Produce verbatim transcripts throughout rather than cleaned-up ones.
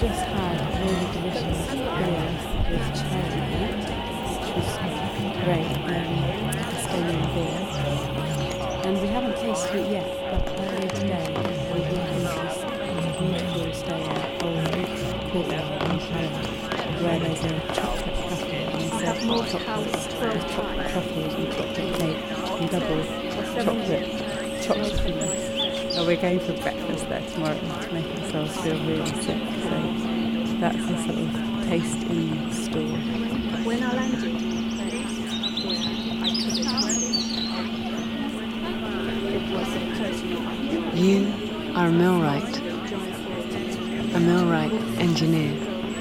just had really delicious beer with cherry, which was great, um, Estonian beer. And we haven't tasted it yet, but earlier today we walked into this beautiful Estonian old courtyard in Tallinn, where there's a chocolate cafe, and they serve hot chocolates, chocolate truffles and chocolate cake and double chocolate chocolate. Oh, we're going for breakfast there tomorrow to make ourselves feel really sick, so that's a sort of taste in store. When I landed, You are a millwright, a millwright engineer.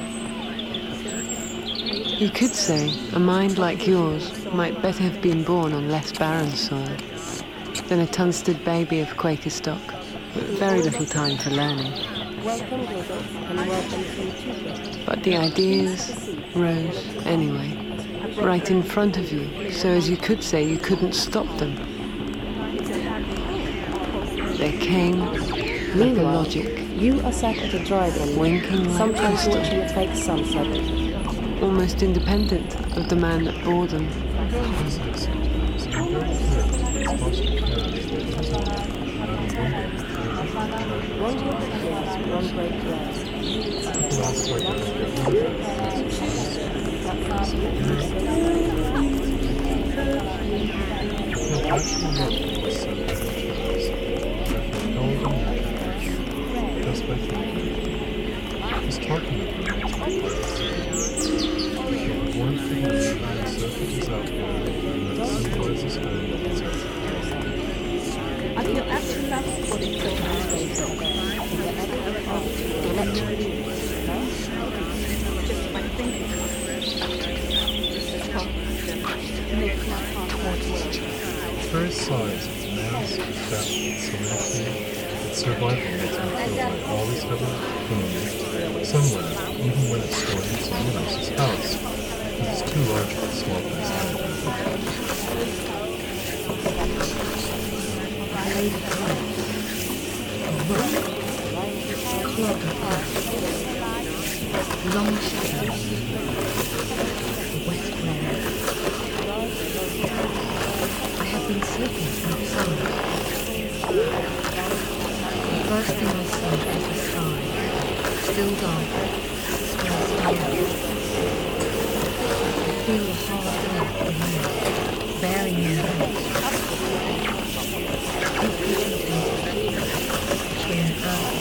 You could say a mind like yours might better have been born on less barren soil than a Tunstead baby of Quaker stock, with very little time for learning. But the ideas rose anyway, right in front of you, so as you could say you couldn't stop them. They came like a logic, You are sat at a drive-in, winking like sometimes crystal, watching a fake sunset. almost independent of the man that bore them. He's talking about one thing that surfaces out there that symbolizes home. I feel actually love what it feels just by thinking Its very size, its mass, its depth, its serenity, its survival makes me feel like always having home somewhere, even when it's stored in someone else's house, because it's too large for the small things Long shadows, the wet glare. I have been sleeping outside. The first thing I see is the sky, still dark, stars yellow. I feel the hard earth below, bearing me down. Deeply contented between earth